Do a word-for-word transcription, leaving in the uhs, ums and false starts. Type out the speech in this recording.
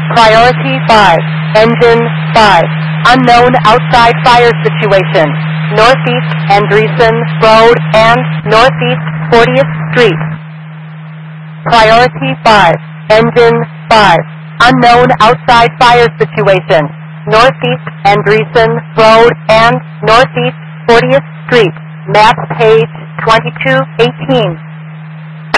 Priority five, engine five. Unknown outside fire situation. Northeast Andreessen Road and Northeast fortieth Street. Priority five, engine five. Unknown outside fire situation. Northeast Andreessen Road and Northeast fortieth Street. Map page twenty-two eighteen.